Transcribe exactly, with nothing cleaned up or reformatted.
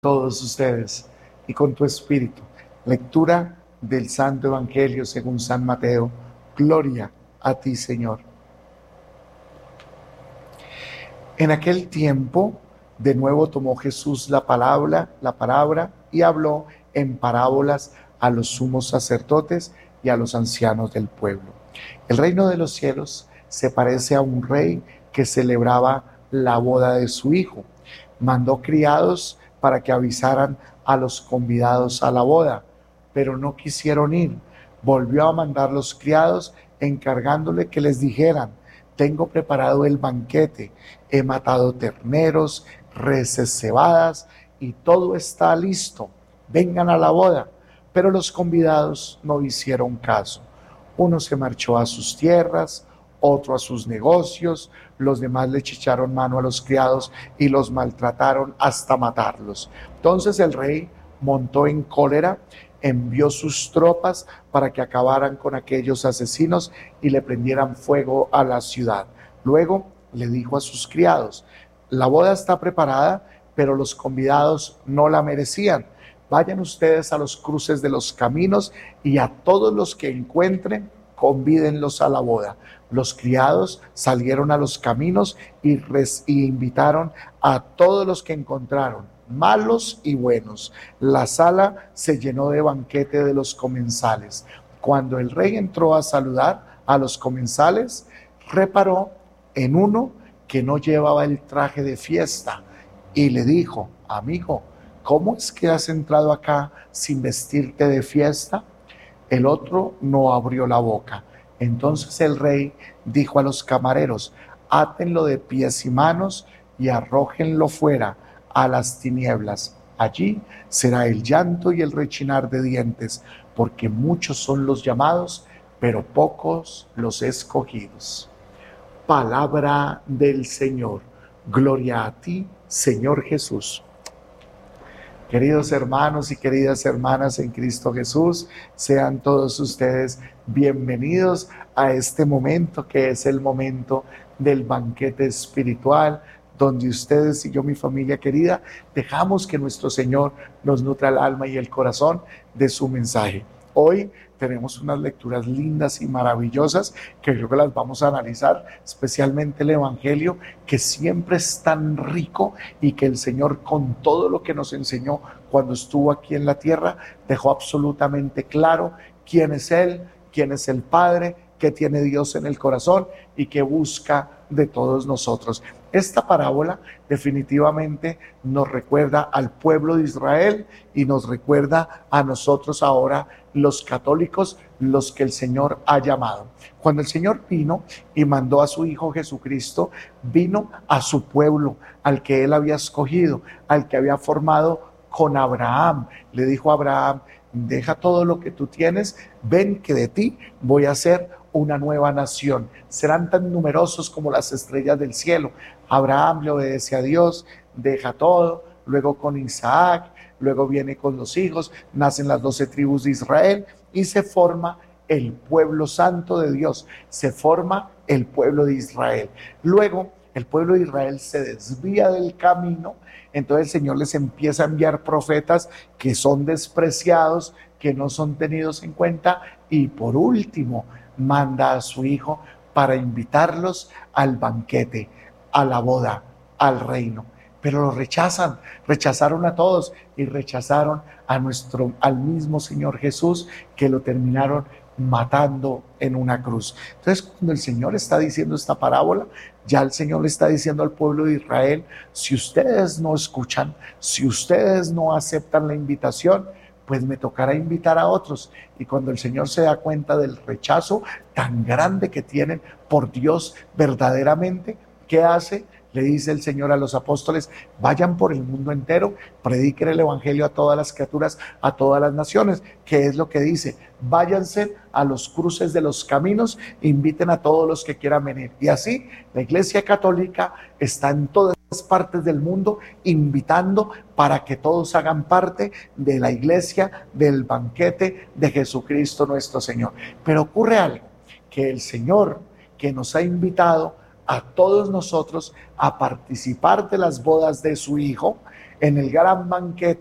Todos ustedes y con tu espíritu. Lectura del Santo Evangelio según San Mateo. Gloria a ti, Señor. En aquel tiempo, de nuevo tomó Jesús la palabra, la palabra y habló en parábolas a los sumos sacerdotes y a los ancianos del pueblo. El reino de los cielos se parece a un rey que celebraba la boda de su hijo. Mandó criados para que avisaran a los convidados a la boda, pero no quisieron ir. Volvió a mandar los criados encargándole que les dijeran: tengo preparado el banquete, he matado terneros, reses cebadas y todo está listo, vengan a la boda. Pero los convidados no hicieron caso. Uno se marchó a sus tierras, otro a sus negocios, los demás le echaron mano a los criados y los maltrataron hasta matarlos. Entonces el rey montó en cólera, envió sus tropas para que acabaran con aquellos asesinos y le prendieran fuego a la ciudad. Luego le dijo a sus criados: la boda está preparada, pero los convidados no la merecían. Vayan ustedes a los cruces de los caminos y a todos los que encuentren, convídenlos a la boda. Los criados salieron a los caminos y, res, y invitaron a todos los que encontraron, malos y buenos. La sala se llenó de banquete de los comensales. Cuando el rey entró a saludar a los comensales, reparó en uno que no llevaba el traje de fiesta y le dijo: amigo, ¿cómo es que has entrado acá sin vestirte de fiesta? El otro no abrió la boca. Entonces el rey dijo a los camareros: átenlo de pies y manos y arrójenlo fuera a las tinieblas. Allí será el llanto y el rechinar de dientes, porque muchos son los llamados, pero pocos los escogidos. Palabra del Señor. Gloria a ti, Señor Jesús. Queridos hermanos y queridas hermanas en Cristo Jesús, sean todos ustedes bienvenidos a este momento que es el momento del banquete espiritual, donde ustedes y yo, mi familia querida, dejamos que nuestro Señor nos nutra el alma y el corazón de su mensaje. Hoy tenemos unas lecturas lindas y maravillosas que creo que las vamos a analizar, especialmente el Evangelio, que siempre es tan rico y que el Señor, con todo lo que nos enseñó cuando estuvo aquí en la tierra, dejó absolutamente claro quién es Él, quién es el Padre, qué tiene Dios en el corazón y qué busca de todos nosotros. Esta parábola definitivamente nos recuerda al pueblo de Israel y nos recuerda a nosotros ahora, los católicos, los que el Señor ha llamado. Cuando el Señor vino y mandó a su Hijo Jesucristo, vino a su pueblo, al que Él había escogido, al que había formado con Abraham. Le dijo a Abraham: deja todo lo que tú tienes, ven que de ti voy a hacer una nueva nación. Serán tan numerosos como las estrellas del cielo. Abraham le obedece a Dios, deja todo, luego con Isaac, luego viene con los hijos, nacen las doce tribus de Israel y se forma el pueblo santo de Dios, se forma el pueblo de Israel. Luego el pueblo de Israel se desvía del camino, entonces el Señor les empieza a enviar profetas que son despreciados, que no son tenidos en cuenta, y por último manda a su Hijo para invitarlos al banquete, a la boda, al reino. Pero lo rechazan, rechazaron a todos y rechazaron a nuestro, al mismo Señor Jesús, que lo terminaron matando en una cruz. Entonces, cuando el Señor está diciendo esta parábola, ya el Señor le está diciendo al pueblo de Israel: si ustedes no escuchan, si ustedes no aceptan la invitación, pues me tocará invitar a otros. Y cuando el Señor se da cuenta del rechazo tan grande que tienen por Dios verdaderamente, ¿qué hace? Le dice el Señor a los apóstoles: vayan por el mundo entero, prediquen el Evangelio a todas las criaturas, a todas las naciones. ¿Qué es lo que dice? Váyanse a los cruces de los caminos, inviten a todos los que quieran venir. Y así la Iglesia Católica está en todas partes del mundo invitando para que todos hagan parte de la iglesia, del banquete de Jesucristo nuestro Señor. Pero ocurre algo, que el Señor, que nos ha invitado a todos nosotros a participar de las bodas de su Hijo, en el gran banquete